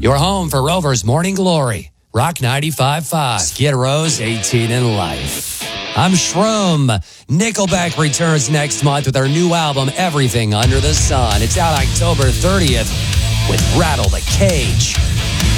Your home for Rover's Morning Glory. Rock 95.5. Skid Row's 18 in Life. I'm Shroom. Nickelback returns next month with their new album, Everything Under the Sun. It's out October 30th with Rattle the Cage.